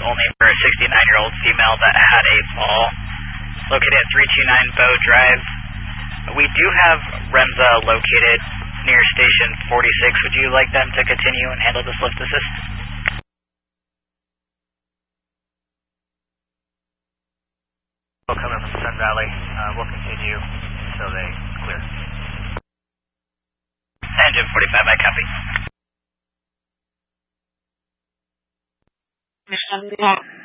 only for a 69-year-old female that had a fall located at 329 Bow Drive. We do have REMSA located near Station 46. Would you like them to continue and handle this lift assist? We'll come in from Sun Valley. We'll continue until they clear. Engine 45, I copy. Mission